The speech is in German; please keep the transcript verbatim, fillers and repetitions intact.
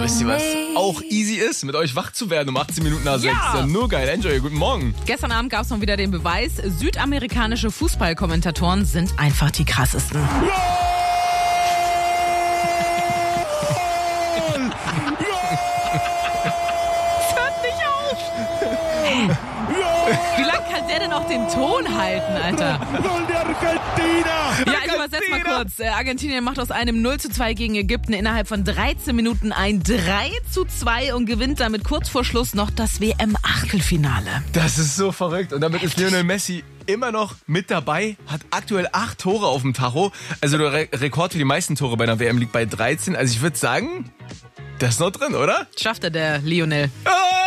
wisst ihr, was auch easy ist? Mit euch wach zu werden um achtzehn Minuten nach sechs. Ja. Ist ja nur geil. Enjoy, guten Morgen. Gestern Abend gab es noch wieder den Beweis, südamerikanische Fußballkommentatoren sind einfach die krassesten. Wie lange kann der denn auch den Ton halten, Alter? Ja, ich übersetze mal kurz. Äh, Argentinien macht aus einem null zu zwei gegen Ägypten innerhalb von dreizehn Minuten ein drei zu zwei und gewinnt damit kurz vor Schluss noch das W M-Achtelfinale. Das ist so verrückt. Und damit ist Lionel Messi immer noch mit dabei, hat aktuell acht Tore auf dem Tacho. Also der Re- Rekord für die meisten Tore bei einer W M liegt bei dreizehn. Also ich würde sagen, das ist noch drin, oder? Schafft er, der Lionel. Ah!